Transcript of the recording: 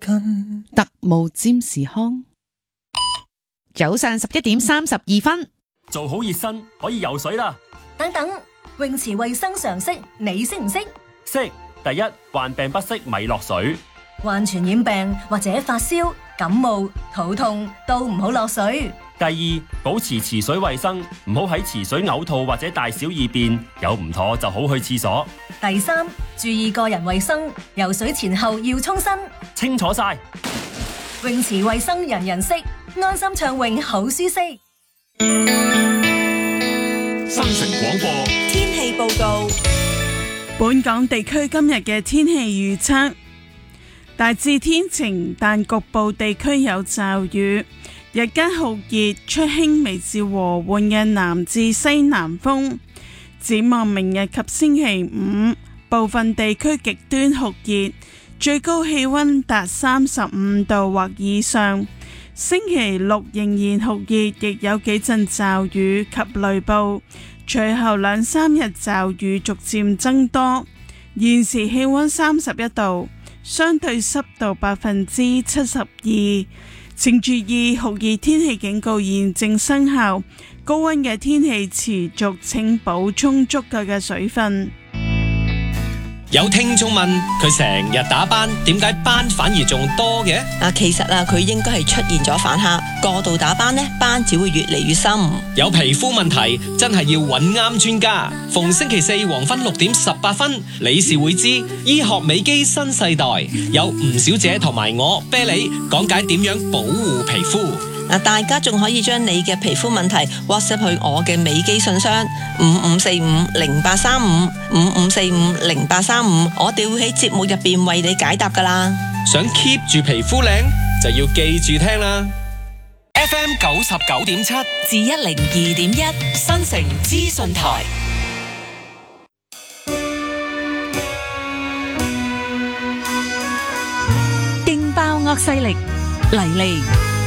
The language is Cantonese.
根。 特務占士康，早上11:32， 做好熱身可以游水啦。 等等，泳池衛生常識你識唔識？ 識。第一，患病不適咪落水。 患傳染病或者發燒、感冒、肚痛都唔好落水。 第二，保持池水衛生，唔好喺池水嘔吐或者大小二便，有唔妥就好去廁所。 第三，注意個人衛生，游水前後要沖身。 清楚晒。 泳池衛生人人識，安心暢泳好舒適。 新城廣播天氣報告。 本港地區今日嘅天氣預測，大致天晴，但局部地區有驟雨。日間酷熱，吹輕微至和緩嘅南至西南風。展望明日及星期五，部分地區極端酷熱，最高氣溫達35度或以上。星期六仍然酷熱，亦有幾陣驟雨及雷暴。隨後2-3日驟雨逐漸增多。現時氣溫31度，相對濕度72%。請注意酷熱天氣警告現正生效，高溫嘅天氣持續，請補充足夠嘅水分。 有聽眾問佢成日打斑，點解斑反而仲多嘅？ 其實佢應該係出現咗反黑，過度打斑呢，斑只會越嚟越深。 有皮膚問題真係要揾啱專家。逢星期四黃昏6:18，理事會知醫學美肌新世代，有吳小姐同埋我啤梨講解點樣保護皮膚。 大家仲可以將你嘅皮膚問題 WhatsApp 去我嘅美肌信箱5545083555450835，我哋會喺節目入邊為你解答噶啦。 想 keep 住皮膚靚，就要記住聽啦。FM 99.7 至102.1新城資訊台。 勁爆惡勢力嚟。